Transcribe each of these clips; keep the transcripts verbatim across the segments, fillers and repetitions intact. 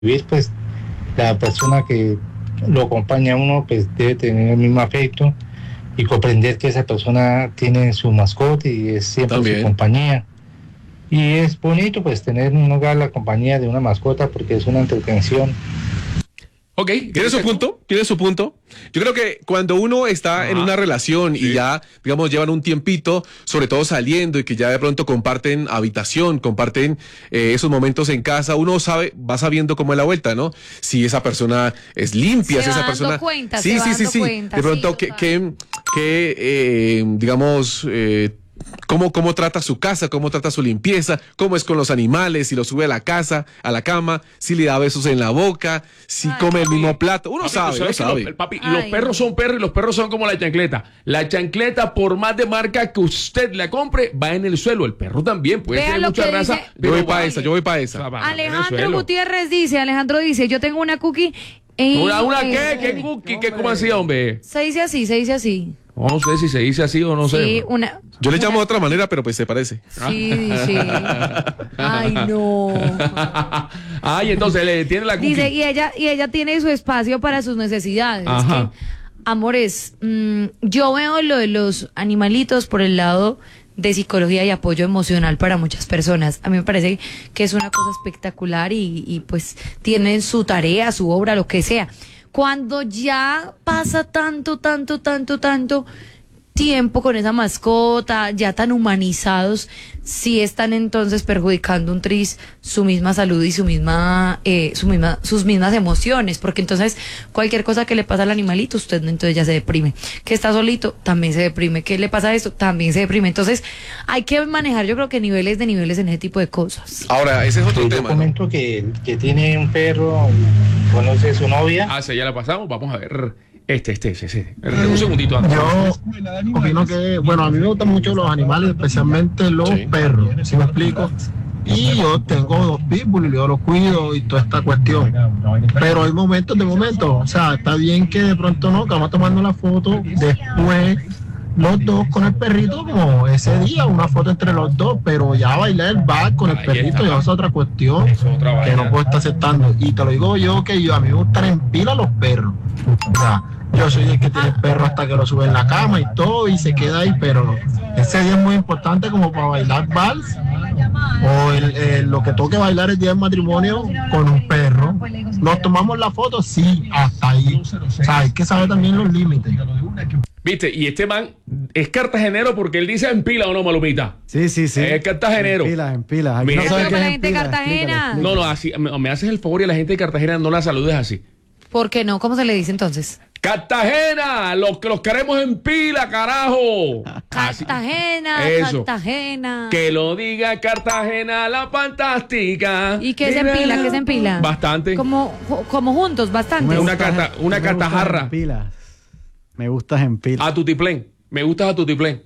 vivir, pues la persona que lo acompaña a uno pues debe tener el mismo afecto y comprender que esa persona tiene su mascota y es siempre También. su compañía. Y es bonito pues tener en un hogar la compañía de una mascota porque es una entretención. Ok, tiene su punto, tiene su punto. Yo creo que cuando uno está en una relación sí. y ya, digamos, llevan un tiempito, sobre todo saliendo y que ya de pronto comparten habitación, comparten eh, esos momentos en casa, uno sabe, va sabiendo cómo es la vuelta, ¿no? Si esa persona es limpia, Se si va esa dando persona... cuenta, sí, se va sí, sí, dando sí. cuenta, De pronto, sí, que, total. que, que eh, digamos... Eh, Cómo, cómo trata su casa, cómo trata su limpieza, cómo es con los animales, si lo sube a la casa, a la cama, si le da besos en la boca, si Ay, come el papi, mismo plato. Uno papi, sabe, tú uno sabes que sabe. Los, papi, Ay, los perros no. son perros y los perros son como la chancleta. La chancleta, por más de marca que usted la compre, va en el suelo. El perro también puede Vea tener lo mucha que raza. dice- Yo pero voy va- para esa, yo voy para esa. va- va en el Alejandro suelo. Gutiérrez dice, Alejandro dice, yo tengo una cookie. en- ¿Una, una qué? eh, ¿Qué cookie? ¿Qué cómo así, hombre? Se dice así, se dice así. No sé si se dice así o no sé. Sí, una. Yo le llamo de otra manera, pero pues se parece. Sí, sí. Ay, no. Ay, entonces le tiene la cookie. Dice, y ella, y ella tiene su espacio para sus necesidades. Ajá. Que, amores, mmm, yo veo lo de los animalitos por el lado de psicología y apoyo emocional para muchas personas. A mí me parece que es una cosa espectacular y, y pues tienen su tarea, su obra, lo que sea. Cuando ya pasa tanto, tanto, tanto, tanto tiempo con esa mascota, ya tan humanizados, sí están entonces perjudicando un tris su misma salud y su misma, eh, su misma, sus mismas emociones, porque entonces cualquier cosa que le pasa al animalito, usted entonces ya se deprime. Que está solito, también se deprime. ¿Qué le pasa a esto? También se deprime. Entonces hay que manejar, yo creo que niveles de niveles en ese tipo de cosas. Ahora, ese es otro Yo tema, ¿no? comento que, que tiene un perro, conoce a su novia. Ah, sí, ya la pasamos. Vamos a ver. Este, este, ese, ese. Un segundito antes. Yo opino que, bueno, a mí me gustan mucho los animales, especialmente los Sí. perros, ¿sí me explico? Y yo tengo dos pitbull y yo los cuido y toda esta cuestión. Pero hay momentos de momentos, o sea, está bien que de pronto no, que vamos tomando la foto, después los dos con el perrito, como ese día, una foto entre los dos, pero ya bailar el bar con el Ahí perrito está. ya es otra cuestión Es otra que vaina. no puedo estar aceptando. Y te lo digo yo, que yo a mí me gustan en pila los perros. O sea, yo soy el que tiene el perro hasta que lo sube en la cama y todo y se queda ahí, pero ese día es muy importante como para bailar vals o el, el- lo que toque bailar el día del matrimonio con un perro. Nos tomamos la foto, sí, hasta ahí. O sea, hay que saber también los límites. ¿Viste? Y este man es cartagenero porque él dice en pila o no, Malumita. Sí, sí, sí. Es cartagenero. En pilas, en pilas. Aquí Mira. no saben Pero qué para es la en gente de pilas, Cartagena. explícale, explícale. No, no, así, me, me haces el favor y a la gente de Cartagena no la saludes así. ¿Por qué no? ¿Cómo se le dice entonces? ¡Cartagena! ¡Los que los queremos en pila, carajo! Así. Cartagena, Eso. Cartagena. Que lo diga Cartagena la fantástica. ¿Y qué es en pila? ¿Qué es en pila? Bastante. Como, como juntos, bastante. Me Una gustas cata- en- una me gustas catajarra. en pilas. Me gustas en pilas. A tutiplén. Me gustas a tutiplén.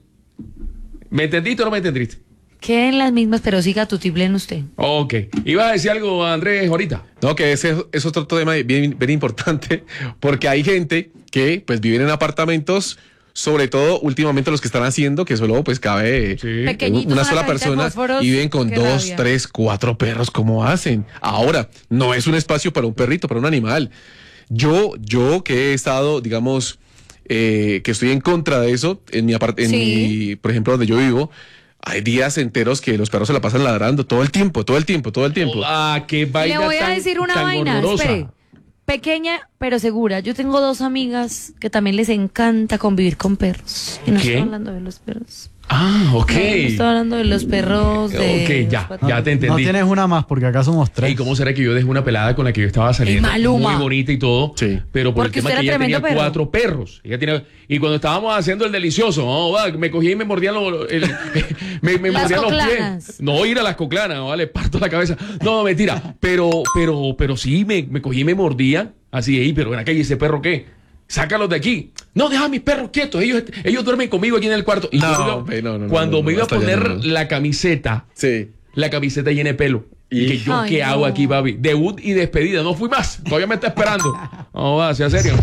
¿Me entendiste o no me entendiste? Queden las mismas, pero siga tutiplén usted. Ok. ¿Ibas a decir algo, Andrés, ahorita? No, que ese es otro tema bien, bien importante, porque hay gente que pues viven en apartamentos, sobre todo últimamente los que están haciendo, que solo pues cabe Sí. Pequeñitos una con la sola carita de persona fósforos, y viven con qué dos, rabia. tres, cuatro perros, ¿cómo hacen? Ahora, no es un espacio para un perrito, para un animal. Yo, yo que he estado, digamos, eh, que estoy en contra de eso, en mi apart- en Sí. mi, por ejemplo, donde yo vivo, hay días enteros que los perros se la pasan ladrando todo el tiempo, todo el tiempo, todo el tiempo. Ah, qué vaina Le voy a tan- decir una tan vaina, horrorosa. espere. Pequeña, pero segura. Yo tengo dos amigas que también les encanta convivir con perros. Y no ¿Qué? estoy hablando de los perros. Ah, ok. No, no estoy hablando de los perros. De Ok, ya, los patos. ya te entendí. No tienes una más porque acá somos tres. ¿Y cómo será que yo dejé una pelada con la que yo estaba saliendo? Y Maluma. Muy bonita y todo. Sí. Pero por Porque el tema usted que era ella tenía tremendo perro. cuatro perros. Ella tenía, y cuando estábamos haciendo el delicioso, no, va, me cogía y me mordían los, el- me, me Las mordían los coclanas. pies. No, ir a las coclanas, no, vale, parto la cabeza. No, mentira. Pero, pero, pero sí, me, me cogía y me mordían. Así, ey, pero en la calle, ¿ese perro qué? Sácalos de aquí. No, deja a mis perros quietos. Ellos, ellos duermen conmigo aquí en el cuarto. Y No, yo iba- hombre, no, no, no, cuando no, no, me iba a hasta allá poner no. la camiseta, Sí. la camiseta llena de pelo. Y, Y- que yo, Ay, ¿qué no. hago aquí, papi? Debut y despedida. No fui más. Todavía me está esperando. No, va, sea serio.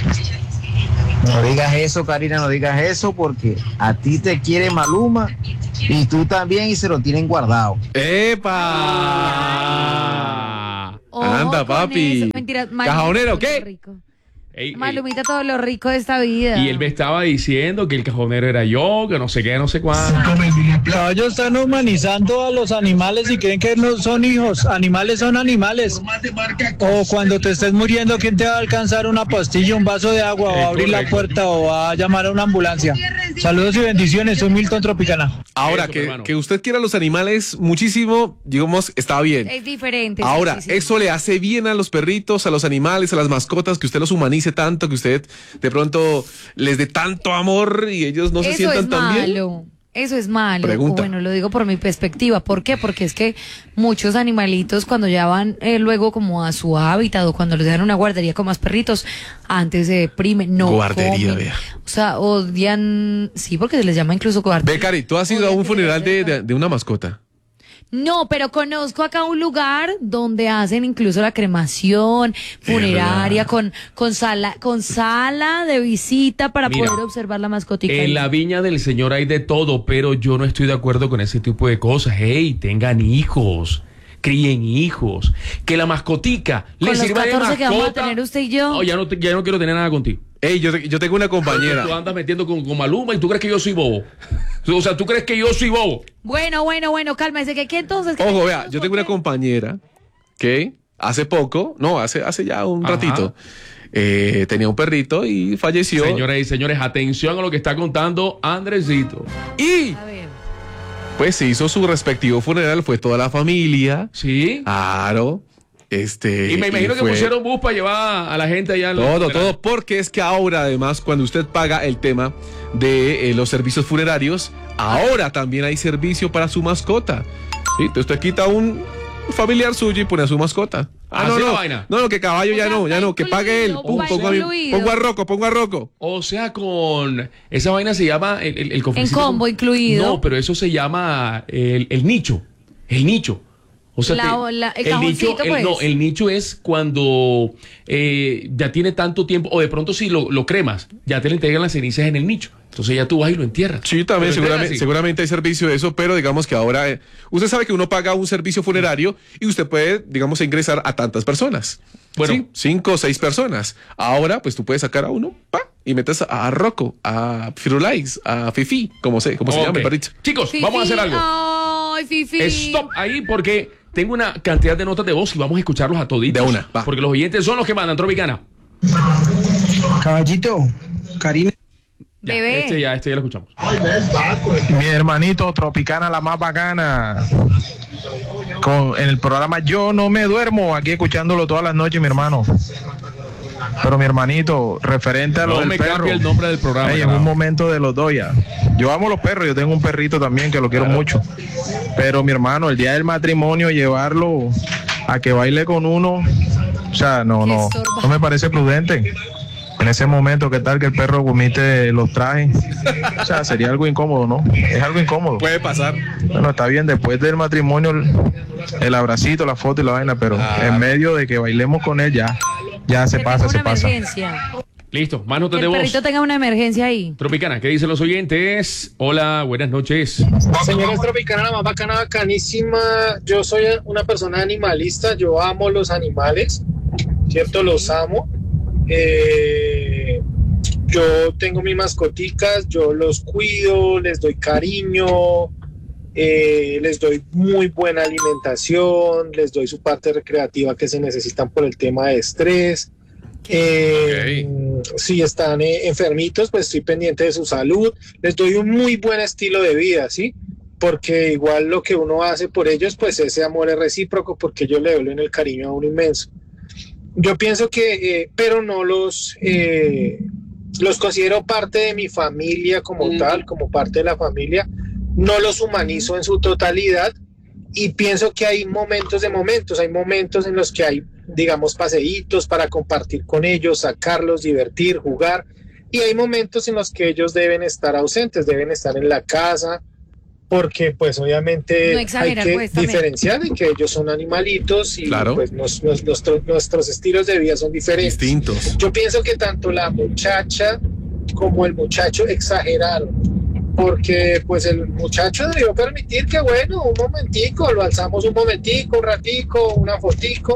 No digas eso, Karina, no digas eso, porque a ti te quiere Maluma y tú también y se lo tienen guardado. ¡Epa! Ojo Anda, con papi. eso. Mentira, Malumita, ¿Cajonero todo qué? lo rico. Ey, ey. Malumita, todo lo rico de esta vida. Y él me estaba diciendo que el cajonero era yo, que no sé qué, no sé cuánto. Ellos están humanizando a los animales y creen que no son hijos. Animales son animales. O cuando te estés muriendo, ¿quién te va a alcanzar una pastilla, un vaso de agua, o Es a abrir la correcto. puerta, o va a llamar a una ambulancia? Saludos y bendiciones. Soy Milton Tropicana. Ahora, Eso, que, hermano. que usted quiera a los animales muchísimo, digamos, está bien. Es diferente. sí, Ahora, sí, sí. eso le hace bien a los perritos, a los animales, a las mascotas, que usted los humanice tanto, que usted de pronto les dé tanto amor y ellos no se Eso sientan es tan bien. malo. Eso es malo. Pregunta. Bueno, lo digo por mi perspectiva. ¿Por qué? Porque es que muchos animalitos cuando ya van eh, luego como a su hábitat o cuando les dejan una guardería con más perritos, antes se deprimen, no Guardería, comen. vea. O sea, odian, sí, porque se les llama incluso guardería. Ve, Cari, tú has ido a un funeral de, de- de una mascota. No, pero conozco acá un lugar donde hacen incluso la cremación funeraria verdad. con, con sala, con sala de visita para Mira, poder observar la mascotica. En la viña del Señor hay de todo, pero yo no estoy de acuerdo con ese tipo de cosas. Hey, tengan hijos, críen hijos, que la mascotica Con les los sirva de catorce que vamos a mascota. tener usted y yo. No, ya no, te- ya no quiero tener nada contigo. Ey, yo, te- yo tengo una compañera. Tú andas metiendo con, con Maluma y tú crees que yo soy bobo. O sea, tú crees que yo soy bobo. Bueno, bueno, bueno, cálmese, que aquí entonces... que Ojo, aquí vea, nos yo tengo una porque- compañera que hace poco, no, hace, hace ya un Ajá. ratito, eh, tenía un perrito y falleció. Señoras y señores, atención a lo que está contando Andresito. Y A ver. pues se hizo su respectivo funeral, fue toda la familia. ¿Sí? Claro. Este, Y me imagino que fue pusieron bus para llevar a la gente allá. al todo, funeral. todo, porque es que ahora además cuando usted paga el tema de eh, los servicios funerarios, ahora también hay servicio para su mascota. ¿Sí? Entonces usted quita un familiar suyo y pone a su mascota. Ah, no, Así la no, vaina. no, no, que caballo O ya sea, no, ya está no, que pague él. incluido, Pum, va pongo, a mi- incluido. pongo a Rocco, pongo a Rocco. O sea, con esa vaina se llama el, el, el En cofrecito. combo incluido. No, pero eso se llama el, el nicho. El nicho. O sea, La- te- la- el nicho, cajoncito, el- pues. no, el nicho es cuando eh, ya tiene tanto tiempo, o de pronto si lo, lo cremas, ya te le entregan las cenizas en el nicho. Entonces ya tú vas y lo entierras. Sí, también Pero entrega seguramente, así. seguramente hay servicio de eso, pero digamos que ahora eh, usted sabe que uno paga un servicio funerario y usted puede, digamos, ingresar a tantas personas. Bueno. Sí, cinco o seis personas. Ahora, pues tú puedes sacar a uno, pa, y metes a Rocco, a Firulais, a Fifi, como se, como se Ok. llama el perrito. Chicos, Fifi, vamos a hacer algo. Ay, Fifi. Stop ahí porque tengo una cantidad de notas de voz y vamos a escucharlos a toditos. De una, va. Porque los oyentes son los que mandan, Tropicana. Caballito, Karina. Ya, Bebé. Este ya, este ya lo escuchamos. Mi hermanito Tropicana, la más bacana. Con, en el programa Yo No Me Duermo, aquí escuchándolo todas las noches, mi hermano. Pero mi hermanito, referente a lo No del me perro. cambie el nombre del programa. Ey, en carajo. un momento de los dos ya. Yo amo los perros, yo tengo un perrito también que lo quiero mucho. Pero mi hermano, el día del matrimonio, llevarlo a que baile con uno, o sea, no, Qué no, estorba. no me parece prudente. En ese momento, ¿qué tal que el perro vomite los trajes? O sea, sería algo incómodo, ¿no? Es algo incómodo. Puede pasar. Bueno, está bien, después del matrimonio, el, el abracito, la foto y la vaina, pero Ah. en medio de que bailemos con él, ya, ya se Que pasa, tenga se una pasa. emergencia. Listo, más Que notas de el voz. perrito tenga una emergencia ahí. Tropicana, ¿qué dicen los oyentes? Hola, buenas noches. Señores Tropicana, la más bacana, bacanísima. Yo soy una persona animalista, yo amo los animales, ¿cierto? Los amo. Eh, yo tengo mis mascoticas, yo los cuido, les doy cariño, eh, les doy muy buena alimentación, les doy su parte recreativa que se necesitan por el tema de estrés. Eh, Si están eh, enfermitos, pues estoy pendiente de su salud, les doy un muy buen estilo de vida, ¿sí? Porque igual lo que uno hace por ellos, pues ese amor es recíproco porque ellos le devuelven el cariño a uno inmenso. Yo pienso que, eh, pero no los, eh, los considero parte de mi familia como Mm. tal, como parte de la familia, no los humanizo en su totalidad y pienso que hay momentos de momentos, hay momentos en los que hay, digamos, paseitos para compartir con ellos, sacarlos, divertir, jugar, y hay momentos en los que ellos deben estar ausentes, deben estar en la casa, porque pues obviamente No hay exagerar, que pues, también. diferenciar de que ellos son animalitos y Claro. pues nos- nos- nuestro- nuestros estilos de vida son diferentes. Distintos. Yo pienso que tanto la muchacha como el muchacho exageraron, porque pues el muchacho debió permitir que bueno, un momentico, lo alzamos un momentico, un ratico, una fotico,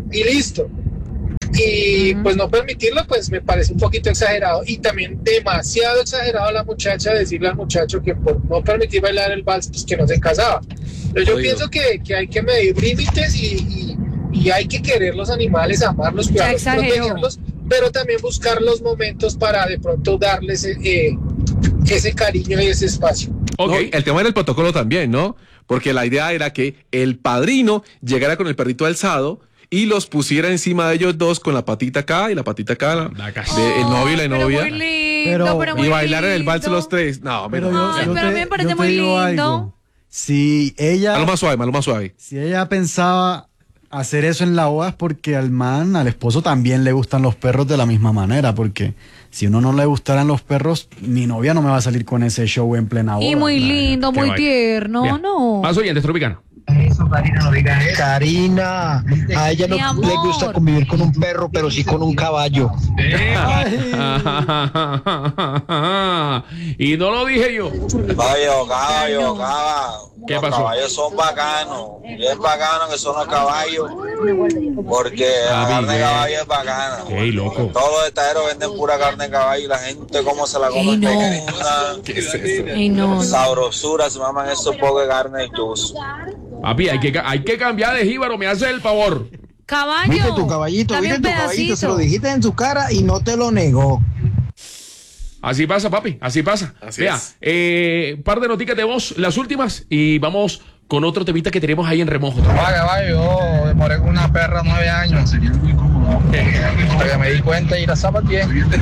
y listo. Y pues no permitirlo, pues me parece un poquito exagerado y también demasiado exagerado la muchacha decirle al muchacho que por no permitir bailar el vals, pues que no se casaba. Pero yo Oigo. pienso que, que hay que medir límites y, y, y hay que querer los animales, amarlos, cuidarlos, protegerlos, pero también buscar los momentos para de pronto darles eh, ese cariño y ese espacio. No, el tema era el protocolo también, ¿no? Porque la idea era que el padrino llegara con el perrito alzado y los pusiera encima de ellos dos con la patita acá y la patita acá, la, de el novio y la pero novia. muy lindo, pero, Pero- muy Y bailar en el vals lindo. los tres. No, Pero pero, yo, Ay, yo pero a te, mí me parece yo te muy digo lindo. algo. Si ella, a lo más suave, a lo más suave. si ella pensaba hacer eso en la boda es porque al man, al esposo también le gustan los perros de la misma manera, porque si uno no le gustaran los perros, mi novia no me va a salir con ese show en plena boda. Y muy lindo, Qué muy vaina. tierno, Bien. no. Más oyentes, Tropicana. Karina, a ella no Mi amor. le gusta convivir con un perro, pero sí con un caballo. Y no lo dije yo. Caballo, caballo, caballo. ¿Qué Los pasó? caballos son bacanos. Bien bacanos que son los caballos. Porque la Ah, carne de Miguel. caballo es bacana. Ey, loco. Todos los estaderos venden pura carne de caballo y la gente cómo se la come. Ey, no. pequeña. ¿Qué es eso? Ay, no, no. Sabrosura, se maman esos pocos de carne y chus. Papi, hay que, ca- hay que cambiar de jíbaro, me hace el favor. Caballo. Viste tu caballito, dame viste un tu caballito, se lo pedacito. dijiste en su cara y no te lo negó. Así pasa, papi, así pasa. Así Vea, es. eh, par de noticias de voz, las últimas, y vamos con otro temita que tenemos ahí en remojo. Vaya, vaya, yo demoré con una perra nueve años. Hasta que me di cuenta y la zapateé.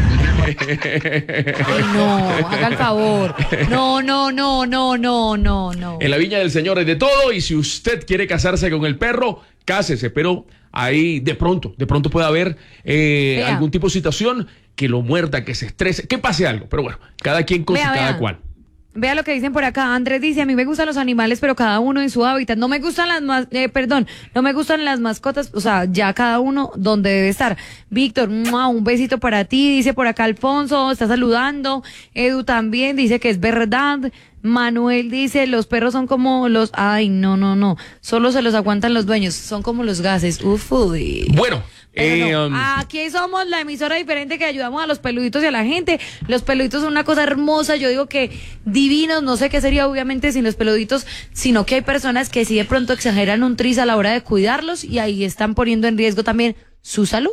Ay, no, haga el favor. No, no, no, no, no, no, no. En la viña del Señor es de todo, y si usted quiere casarse con el perro, cásese, pero ahí de pronto, de pronto puede haber eh, Vea. algún tipo de situación que lo muerda, que se estrese, que pase algo, pero bueno, cada quien con Vea, su cada vea. cual. Vea lo que dicen por acá. Andrés dice, a mí me gustan los animales, pero cada uno en su hábitat. No me gustan las mas eh, perdón, no me gustan las mascotas, o sea, ya cada uno donde debe estar. Víctor, ¡mua! Un besito para ti, dice por acá Alfonso, está saludando. Edu también dice que es verdad. Manuel dice, los perros son como los, ay, no, no, no, solo se los aguantan los dueños, son como los gases. Uf, uy. Bueno, Pero eh, no, um, aquí somos la emisora diferente que ayudamos a los peluditos y a la gente. Los peluditos son una cosa hermosa, yo digo que divinos, no sé qué sería obviamente sin los peluditos, sino que hay personas que sí de pronto exageran un tris a la hora de cuidarlos y ahí están poniendo en riesgo también su salud.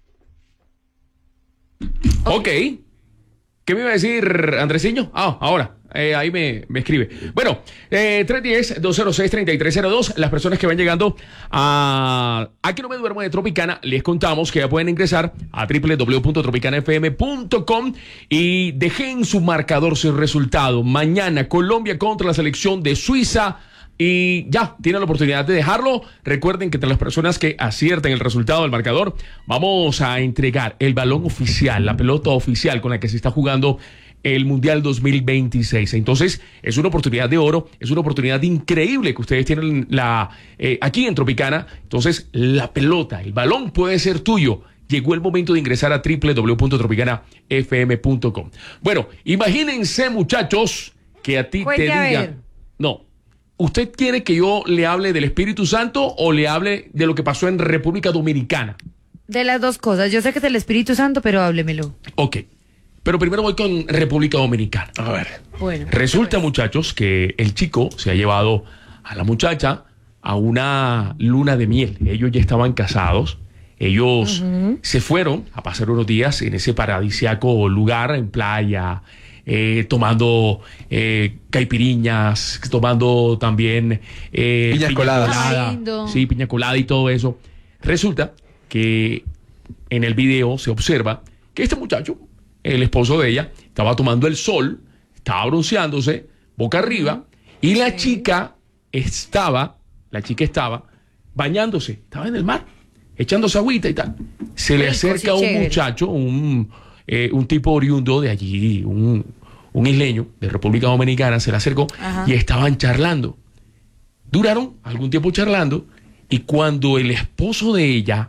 ok. ¿Qué me iba a decir Andresiño? Ah, ahora. Eh, ahí me, me escribe. Bueno, eh, tres uno cero, dos cero seis, tres tres cero dos. Las personas que van llegando a Aquí no me duermo de Tropicana, les contamos que ya pueden ingresar a doble u doble u doble u punto tropicana f m punto com y dejen su marcador, su resultado. Mañana Colombia contra la selección de Suiza. Y ya, tienen la oportunidad de dejarlo. Recuerden que entre las personas que acierten el resultado del marcador, vamos a entregar el balón oficial, la pelota oficial con la que se está jugando el Mundial dos mil veintiséis. Entonces, es una oportunidad de oro, es una oportunidad increíble que ustedes tienen la, eh, aquí en Tropicana. Entonces, la pelota, el balón puede ser tuyo. Llegó el momento de ingresar a doble u doble u doble u punto tropicana f m punto com. Bueno, imagínense, muchachos, que a ti Cuente te a diga... ver. No. ¿Usted quiere que yo le hable del Espíritu Santo o le hable de lo que pasó en República Dominicana? De las dos cosas, yo sé que es el Espíritu Santo, pero háblemelo. Ok. Pero primero voy con República Dominicana. A ver. Bueno. Resulta, muchachos, que el chico se ha llevado a la muchacha a una luna de miel. Ellos ya estaban casados. Ellos Ujú. se fueron a pasar unos días en ese paradisiaco lugar, en playa, eh, tomando eh, caipiriñas, tomando también eh, Piñas coladas. colada. Ay, lindo. Sí, piña colada y todo eso. Resulta que en el video se observa que este muchacho, el esposo de ella, estaba tomando el sol, estaba bronceándose, boca arriba, y la chica estaba, la chica estaba bañándose, estaba en el mar, echándose agüita y tal. Se le Rico, acerca sí, un chévere. muchacho, un, eh, un tipo oriundo de allí, un, un isleño de República Dominicana, se le acercó Ajá. y estaban charlando. Duraron algún tiempo charlando, y cuando el esposo de ella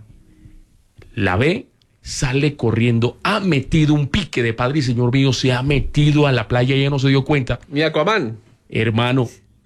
la ve, sale corriendo, ha metido un pique de padre y señor mío, se ha metido a la playa y ella no se dio cuenta. Mi Aquaman. Hermano,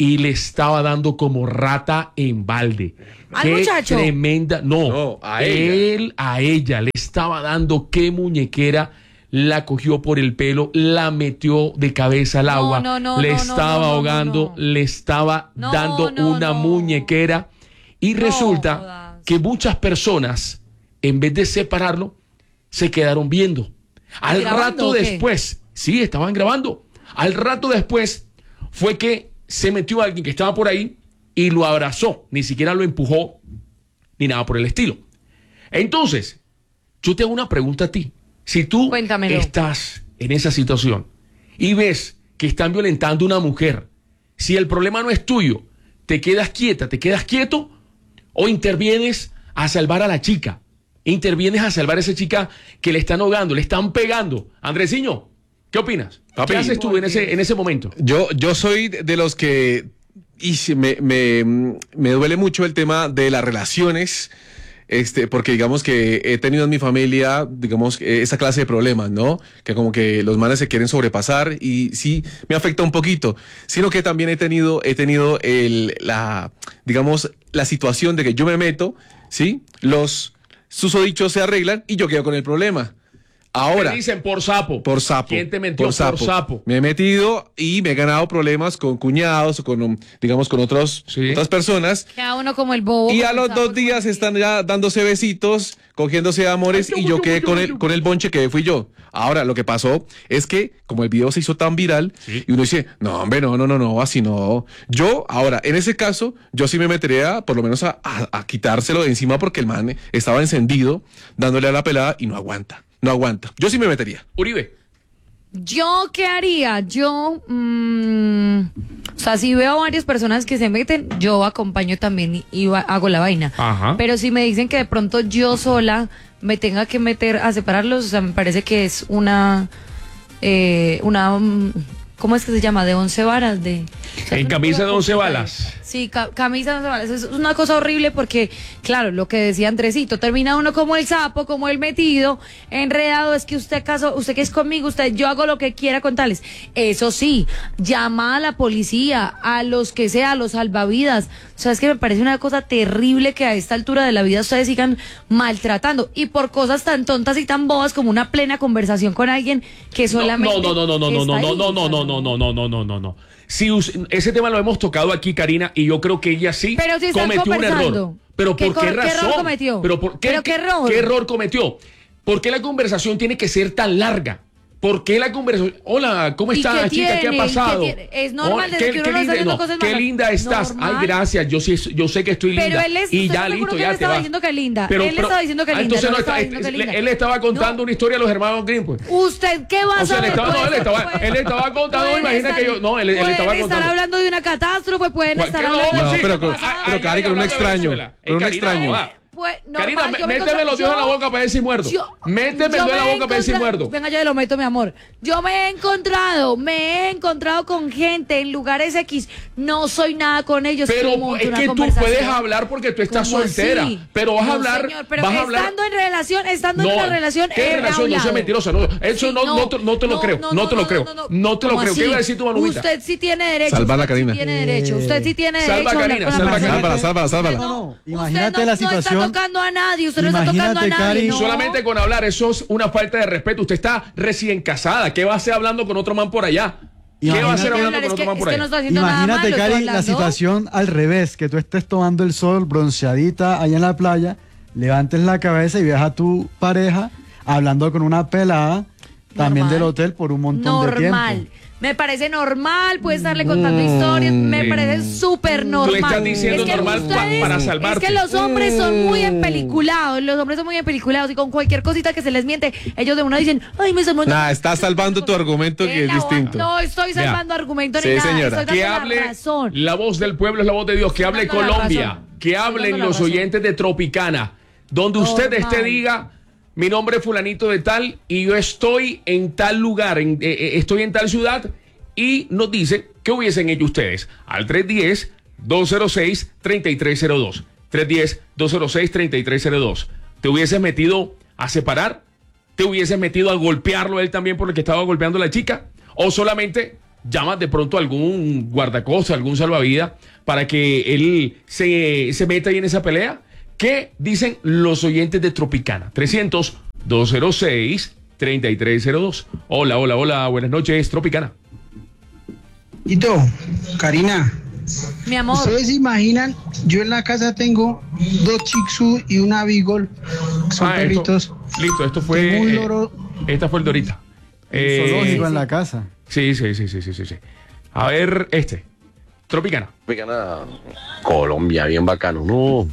y le estaba dando como rata en balde. ¿Al Qué muchacho? tremenda. No, No, a él a ella le estaba dando qué muñequera. La cogió por el pelo, la metió de cabeza al No, agua, no, no, le no, no, estaba no, no, ahogando, no. le estaba No, dando no, una no. muñequera. Y No resulta jodas. que muchas personas, en vez de separarlo, se quedaron viendo. Al ¿Grabando rato o qué? después, sí, estaban grabando. Al rato después fue que se metió alguien que estaba por ahí y lo abrazó. Ni siquiera lo empujó, ni nada por el estilo. Entonces, yo te hago una pregunta a ti. Si tú Cuéntamelo. estás en esa situación y ves que están violentando a una mujer, si el problema no es tuyo, ¿te quedas quieta, te quedas quieto o intervienes a salvar a la chica? Intervienes a salvar a esa chica que le están ahogando, le están pegando. Andresiño, ¿qué opinas? Papi. ¿Qué haces tú en ese, en ese momento? Yo, yo soy de los que y se me, me, me duele mucho el tema de las relaciones, este, porque digamos que he tenido en mi familia, digamos, esa clase de problemas, ¿no? Que como que los manes se quieren sobrepasar y sí me afecta un poquito, sino que también he tenido, he tenido el, la, digamos, la situación de que yo me meto, ¿sí? Los susodichos se arreglan y yo quedo con el problema. Ahora, Te dicen por sapo. por sapo. ¿Quién te metió por sapo. por sapo? Me he metido y me he ganado problemas con cuñados o con, um, digamos, con otros, Sí. otras personas. Queda uno como el bobo. Y con a el los sapo, dos días están ya dándose besitos, cogiéndose amores y yo quedé con el, con el bonche que fui yo. Ahora, lo que pasó es que como el video se hizo tan viral Sí. y uno dice, no, hombre, no, no, no, no, así no. Yo, ahora, en ese caso, yo sí me metería por lo menos a, a, a quitárselo de encima porque el man estaba encendido dándole a la pelada y no aguanta, no aguanta. Yo sí me metería. Uribe. ¿Yo qué haría? Yo, mm, o sea, si veo varias personas que se meten, yo acompaño también y, y va- hago la vaina. Ajá. Pero si me dicen que de pronto yo sola me tenga que meter a separarlos, o sea, me parece que es una, eh, una, mm, ¿cómo es que se llama? De once varas, de... En camisa de once balas. Sí, ca- camisa de once balas. Es una cosa horrible porque, claro, lo que decía Andresito, termina uno como el sapo, como el metido, enredado, es que usted caso, usted que es conmigo, usted, yo hago lo que quiera con tales. Eso sí, llama a la policía, a los que sea, a los salvavidas. O sea, es que me parece una cosa terrible que a esta altura de la vida ustedes sigan maltratando. Y por cosas tan tontas y tan bobas como una plena conversación con alguien que solamente... No, no, no, no, no, no, no, está no, ahí. no, no, no, no, no, no, no, no, no, no. Si us- ese tema lo hemos tocado aquí, Karina, y yo creo que ella sí Pero si están cometió un conversando. error. Pero ¿Qué ¿por qué co- qué razón? error cometió? Pero, por, ¿qué, ¿Pero qué error? ¿Qué error cometió? ¿Por qué la conversación tiene que ser tan larga? ¿Por qué la conversación? Hola, ¿cómo ¿Y estás, qué chica? ¿Qué tiene? ha ¿Y pasado? qué tiene? Es normal Hola, desde qué, que uno qué no está linda, haciendo no, cosas qué malas. linda estás. Normal. Ay, gracias. Yo sí, yo sé que estoy linda. Pero él es- y estoy ya seguro listo, que ya él te estaba vas. diciendo que linda. Él estaba diciendo que ah, linda, Entonces no no estaba está- diciendo que él- linda. él estaba contando No. una historia a los hermanos Green, pues. ¿Usted qué va a O sea, él saber? estaba, no, Puede él ser- estaba, puede- él estaba contando, pueden imagina estar- que yo, no, él, él pueden estaba estar contando. hablando de una catástrofe, pueden ¿Cuál- estar qué no? hablando No, de pero una con- cosa- pero Cari, con un extraño, Venezuela. con un Karina, extraño. va. Pues, Karina, normal, yo me méteme los encontré- dedos en la yo- boca para ver si muerdo. Yo- Méteme yo el dedo en la me he boca para ver si encontrado- muerdo. Venga, yo lo meto, mi amor. Yo me he encontrado, me he encontrado con gente en lugares X. No soy nada con ellos. Pero monto es una que tú conversación. puedes hablar porque tú estás ¿Cómo soltera. así? Pero vas a No, hablar. señor, pero vas a hablar. estando en relación, estando en una relación. ¿Qué he relación? No sea hablado. mentirosa. No, eso Sí, no, no, te- no te lo creo. No, te lo creo. No, te lo ¿Cómo creo. ¿Qué así? iba a decir tu Manubita? Usted sí tiene derecho. Salva a la usted sí Karina. tiene derecho. Usted sí tiene Salva derecho a a hablar Karina, con la salva a persona. Sálvala, sálvala, sálvala. No, no, Usted imagínate no- la No situación. está tocando a nadie. Usted no está tocando a Imagínate, nadie. Cari. no. Solamente con hablar, eso es una falta de respeto. Usted está recién casada. ¿Qué va a hacer hablando con otro man por allá? ¿Qué va a Imagínate- hacer hablando Es con que- otro man por es que no allá? está haciendo nada Imagínate, malo, Cari, estoy la hablando. situación al revés, que tú estés tomando el sol, bronceadita allá en la playa, levantes la cabeza y veas a tu pareja hablando con una pelada, también Normal. del hotel por un montón de Normal. tiempo. Me parece normal, puede estarle contando historias, me parece súper normal. estás diciendo Es que normal pa- ustedes- para salvarte. Es que los hombres son muy empeliculados, los hombres son muy empeliculados y con cualquier cosita que se les miente, ellos de una dicen, ay, me salvó. Nah, estás salvando tu argumento que En es la- distinto. No estoy Vea. salvando argumento ni Sí, nada, señora. estoy dando Que la hable razón. la voz del pueblo es la voz de Dios. Que hable dando la Colombia. razón. Que Estoy hablen dando la los razón. oyentes de Tropicana. Donde usted Normal. esté diga, mi nombre es fulanito de tal y yo estoy en tal lugar, en- eh, eh, estoy en tal ciudad y nos dice qué hubiesen hecho ustedes. Al tres uno cero, dos cero seis, tres tres cero dos. tres uno cero, dos cero seis, tres tres cero dos. ¿Te hubieses metido a separar? ¿Te hubieses metido a golpearlo a él también por el que estaba golpeando a la chica? ¿O solamente llama de pronto a algún guardacosta, algún salvavidas, para que él se, se meta ahí en esa pelea. ¿Qué dicen los oyentes de Tropicana? trescientos, doscientos seis, treinta y tres cero dos. Hola, hola, hola, buenas noches, Tropicana. Hito, Karina. Mi amor. ¿Ustedes se imaginan? Yo en la casa tengo dos Shih Tzu y una Beagle. Son Ah, perritos. Esto, listo, esto fue. Tengo un eh, loro. esta fue el Dorita. Eh, zoológico en la casa. Sí, sí, sí, sí, sí, sí, sí. A ver, este. Tropicana. Tropicana, Colombia, bien bacano. No,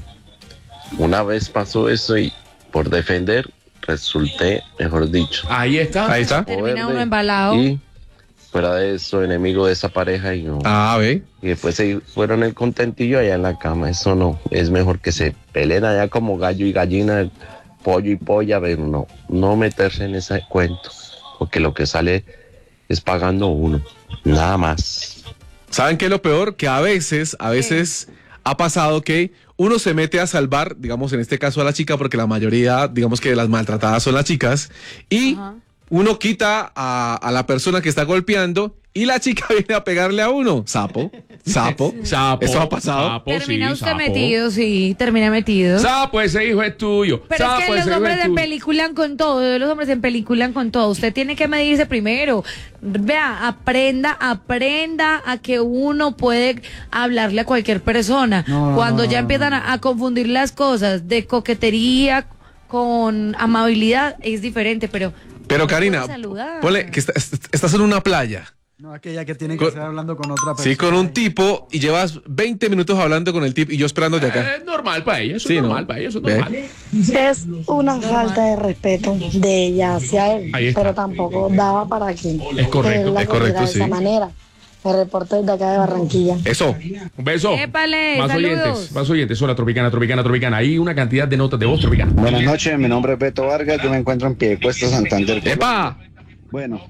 una vez pasó eso y por defender resulté, mejor dicho. Ahí está. Ahí está. Termina uno embalado. Y fuera de eso, enemigo de esa pareja y no. Ah, ve. Y después se fueron el contentillo allá en la cama. Eso no, es mejor que se peleen allá como gallo y gallina, pollo y polla, pero no, no meterse en ese cuento, porque lo que sale es pagando uno, nada más. ¿Saben qué es lo peor? Que a veces, a veces ha pasado que uno se mete a salvar, digamos en este caso a la chica, porque la mayoría, digamos que las maltratadas son las chicas, y Ajá. uno quita a, a la persona que está golpeando y la chica viene a pegarle a uno. Sapo, sapo, sapo. Eso ha pasado. Sapo, termina sí, usted sapo. metido, sí, termina metido. Sapo, ese hijo es tuyo. Pero Sapo, es que los ese hijo hombres es se tuyo. peliculan con todo, los hombres se peliculan con todo. Usted tiene que medirse primero. Vea, aprenda, aprenda a que uno puede hablarle a cualquier persona. No, Cuando no, ya no, empiezan a, a confundir las cosas de coquetería con amabilidad, es diferente, pero... Pero Karina, ponle que está- estás en una playa. No, aquella que tiene que Con- estar hablando con otra persona. Sí, con un tipo y llevas veinte minutos hablando con el tipo y yo esperándote acá. Es normal para ella, eso Sí, es ¿no? normal para ella, eso es Ve. normal. Es una falta de respeto de ella hacia él, Ahí está. pero tampoco daba para que Es correcto, él la es correcto, cogiera de sí. esa manera. Me reporto desde acá de Barranquilla. Eso. Un beso. Épale, más saludos. oyentes, más oyentes. Hola, Tropicana, Tropicana, Tropicana. Hay una cantidad de notas de voz, Tropicana. Buenas noches, mi nombre es Beto Vargas, yo me encuentro en Piedecuesta, Santander. ¡Epa! Bueno,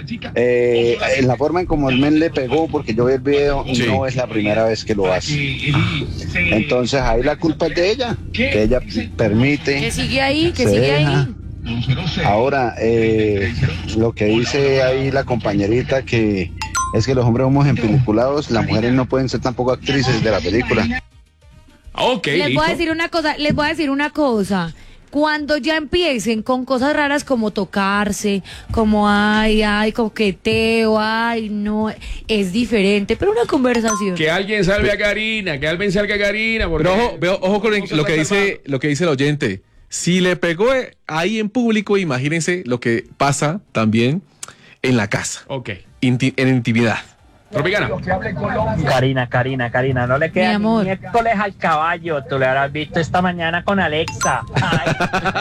eh, en la forma en como el men le pegó, porque yo vi el video, Sí. no es la primera vez que lo hace. Entonces ahí la culpa es de ella, que ella permite. Que sigue ahí, que se sigue deja. ahí. Ahora, eh, lo que dice ahí la compañerita, que es que los hombres somos empeliculados, las mujeres no pueden ser tampoco actrices de la película. Ok, Les listo. voy a decir una cosa, les voy a decir una cosa. Cuando ya empiecen con cosas raras como tocarse, como ay, ay, coqueteo, ay, no, es diferente, pero una conversación. Que alguien salve a Karina, que alguien salga a Karina. Porque Pero ojo, veo, ojo con el- no se lo que está dice, lo que dice el oyente. Si le pegó eh, ahí en público, imagínense lo que pasa también en la casa, Ok. inti- en intimidad. Tropicana. Karina, Karina, Karina, no le Mi queda amor. ni miércoles al caballo. Tú le habrás visto esta mañana con Alexa. Ay.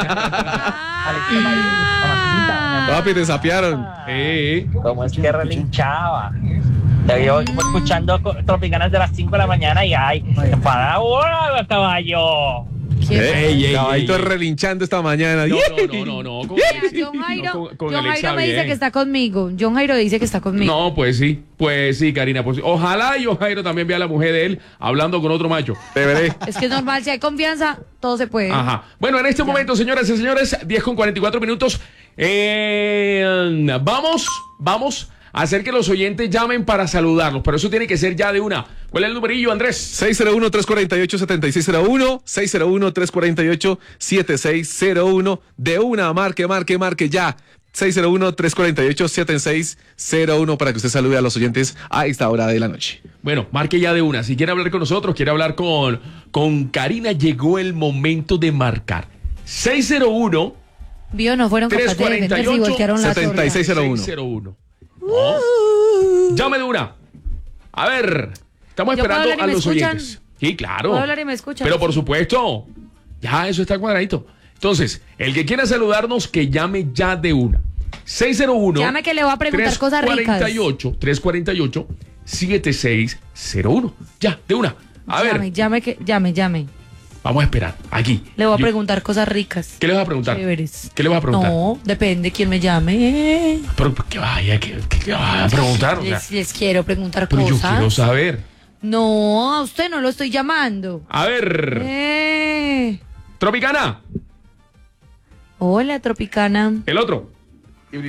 Ah. Papi, te sapearon. Sí. ¿Cómo es que relinchaba? Te vio escuchando co- Tropicanas de las cinco de la mañana y ay, para ahora, caballo. Eh, Ey, ey, caballito ey, ey. relinchando esta mañana. No, no, no, no, no. Con, Mira, Alexi- John Jairo, no, con- con John Alexa Jairo me dice bien. que está conmigo. John Jairo dice que está conmigo. No, pues sí, pues sí, Karina. Pues sí. Ojalá y Jairo también vea a la mujer de él hablando con otro macho. Te veré. Es que es normal, si hay confianza, todo se puede. Ajá. Bueno, en este momento, señoras y señores, diez con cuarenta y cuatro minutos. Eh, vamos, vamos a hacer que los oyentes llamen para saludarlos. Pero eso tiene que ser ya de una. ¿Cuál es el numerillo, Andrés? seis cero uno, tres cuatro ocho, siete seis cero uno, seis cero uno, tres cuatro ocho, siete seis cero uno. De una, marque, marque, marque ya. seis cero uno, tres cuatro ocho, siete seis cero uno para que usted salude a los oyentes a esta hora de la noche. Bueno, marque ya de una. Si quiere hablar con nosotros, quiere hablar con, con Karina, llegó el momento de marcar. seis cero uno, Vio, no fueron tres capaces de cuatro defenderse y ocho, voltearon la setenta y seis cero uno. seis cero uno. Oh. Llame de una. A ver, estamos ¿Yo puedo esperando hablar y a me los escuchan? oyentes. Sí, claro. ¿Puedo hablar y me escuchan? Pero por supuesto, ya eso está cuadradito. Entonces, el que quiera saludarnos, que llame ya de una. seis cero uno. Llame que le voy a preguntar cosas ricas. tres cuatro ocho, siete seis cero uno. Ya, de una. A llame, ver, llame, que, llame, llame. vamos a esperar. Aquí. Le voy a Yo- preguntar cosas ricas. ¿Qué le vas a preguntar? Chéveres. ¿Qué le vas a preguntar? No, depende quién me llame. Pero que vaya, que, que, que vaya a preguntar. O sea, Les, les quiero preguntar pero yo cosas. quiero saber. No, a usted no lo estoy llamando. A ver, Eh. Tropicana, Hola, Tropicana. el otro.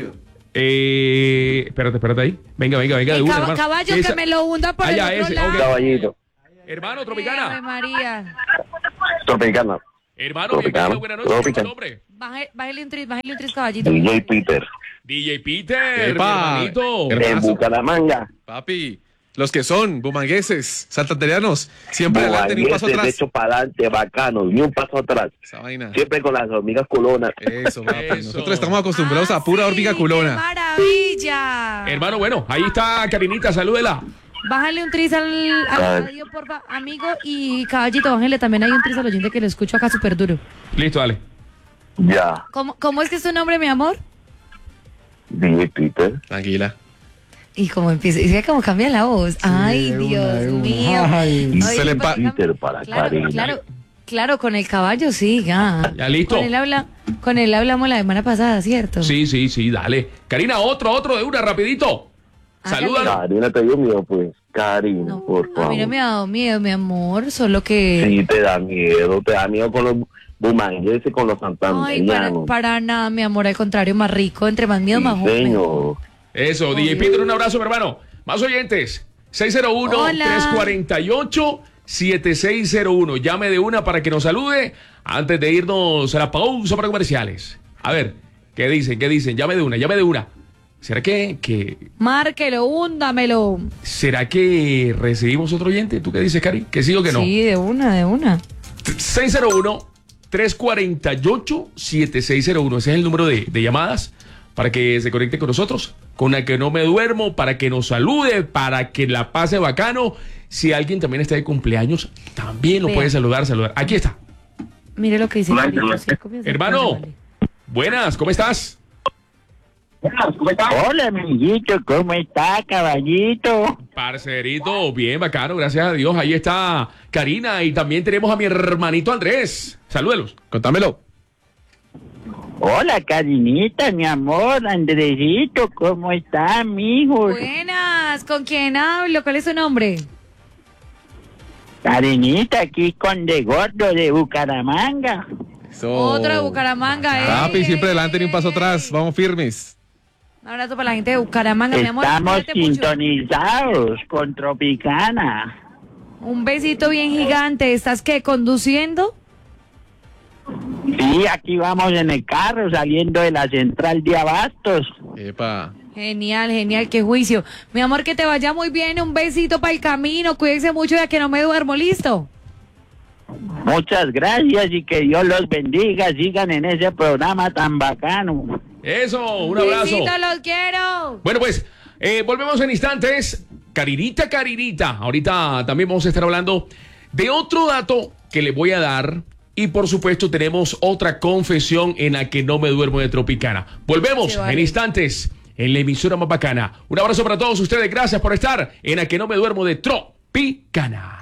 Eh, espérate, espérate ahí. Venga, venga, venga. El De una, cab- hermano. caballo Esa- que me lo hunda por Ah, el ya, otro ese, lado. ok. Caballito, Hermano, Ave Tropicana. María. Tropicana, Hermano, Tropicana, bienvenido, buenas noches. ¿Cuál es tu Tropicana. nombre? Baje- Bájale un tris, bájale un tris, caballito. D J Peter, D J Peter, mi Epa, hermanito. en hermanazo. Bucaramanga. Papi, los que son bumangueses, santandereanos, siempre adelante ni un paso Bumangueses, atrás. de hecho para adelante, bacano, ni un paso atrás. Esa vaina. Siempre con las hormigas culonas. Eso, papi. Eso. Nosotros estamos acostumbrados a pura Ah, hormiga sí, culona. ¡Qué maravilla! Hermano, bueno, ahí está Karinita, salúdela. Bájale un tris al, al radio, porfa, amigo. Y caballito, bájale también hay un tris al oyente que lo escucho acá súper duro. Listo, dale. Ya, ¿Cómo, ¿Cómo es que es tu nombre, mi amor? D J Peter. Tranquila. Y como empieza, y ve cómo cambia la voz. Ay, de una, Dios de una. mío. Ay. Ay, Se le ¿por pa- qué cam- Peter para Claro, Karina. claro, claro, con el caballo sí, ya. Ya, listo. Con él habla, con él hablamos la semana pasada, ¿cierto? Sí, sí, sí, dale. Karina, otro, otro de una, rapidito. Hágale. Salúdalo. Karina, te dio miedo, pues. Karina, No, por a mí no favor. me ha dado miedo, mi amor, solo que... Sí, te da miedo, te da miedo con los bumangueses, con los Ay, para, santanderianos. para nada, mi amor, al contrario, más rico, entre más miedo, más Sí, joven. señor. Eso, D J Peter, un abrazo, mi hermano. Más oyentes. seis cero uno, tres cuatro ocho, siete seis cero uno. Llame de una para que nos salude antes de irnos a la pausa para comerciales. A ver, ¿qué dicen? ¿Qué dicen? Llame de una, llame de una. ¿Será que, que Márquelo, húndamelo. será que recibimos otro oyente? ¿Tú qué dices, Cari? ¿Que sí o que no? Sí, de una, de una. seis cero uno, tres cuatro ocho, siete seis cero uno. Ese es el número de, de llamadas para que se conecte con nosotros, con la que no me duermo, para que nos salude, para que la pase bacano. Si alguien también está de cumpleaños, también lo Vea. puede saludar, saludar. Aquí está. Mire lo que dice Hola, Carito, hola. sí, comienza, Hermano, vale. buenas, ¿cómo estás? Hola, amiguito, ¿cómo está, caballito? Parcerito, bien, bacano, gracias a Dios. Ahí está Karina y también tenemos a mi hermanito Andrés. Salúdelos. Contámelo. Hola, Karinita, mi amor, Andresito, ¿cómo está, mijo? Buenas, ¿con quién hablo? ¿Cuál es su nombre? Karinita, aquí con De Gordo de Bucaramanga. Eso. Otro de Bucaramanga, ¿eh? Papi, siempre adelante ni un paso atrás. Vamos firmes. Un abrazo para la gente de Bucaramanga, mi amor. Estamos Cuídate mucho. sintonizados con Tropicana. Un besito bien gigante. ¿Estás qué, conduciendo? Sí, aquí vamos en el carro saliendo de la central de Abastos. Epa. Genial, genial, qué juicio. Mi amor, que te vaya muy bien. Un besito para el camino. Cuídense mucho ya que no me duermo, ¿listo? Muchas gracias y que Dios los bendiga. Sigan en ese programa tan bacano. Eso, un abrazo. Besitos, los quiero. Bueno, pues eh, volvemos en instantes. Carinita, Carinita. Ahorita también vamos a estar hablando de otro dato que le voy a dar. Y por supuesto tenemos otra confesión en la que no me duermo de Tropicana. Volvemos Sí, vale. en instantes en la emisora más bacana. Un abrazo para todos ustedes. Gracias por estar en la que no me duermo de Tropicana.